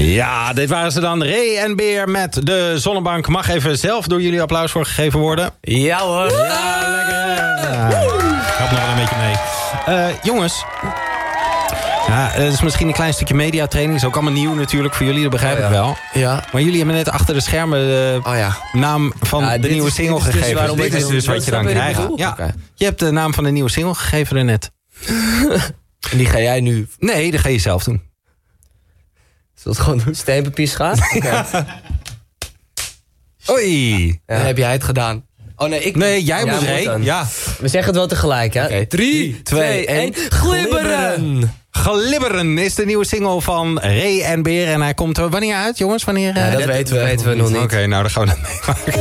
Ja, dit waren ze dan. Ray en Beer met de Zonnebank. Mag even zelf door jullie applaus voor gegeven worden. Ja hoor. Ja, lekker. Gaat nog wel een beetje mee. Jongens. Ja, het is misschien een klein stukje mediatraining. Is ook allemaal nieuw natuurlijk voor jullie, dat begrijp ik wel. Ja. Maar jullie hebben net achter de schermen de naam van de nieuwe single gegeven. Dit is dus wat je dan krijgt. Ja, okay. Je hebt de naam van de nieuwe single gegeven daarnet. En die ga jij nu... Nee, dat ga je zelf doen. Zullen we het gewoon doen? Steen, papier, schaar? Okay. Oei. Ja. Dan heb jij het gedaan. Oh nee, ik... Nee, jij moet er. Ja. We zeggen het wel tegelijk, hè? Okay. 3, 2, 1. Glibberen! Glibberen is de nieuwe single van Ray en Beer. En hij komt er wanneer uit, jongens? Wanneer, ja, dat weten we nog niet. Oké, nou dan gaan we dat meemaken.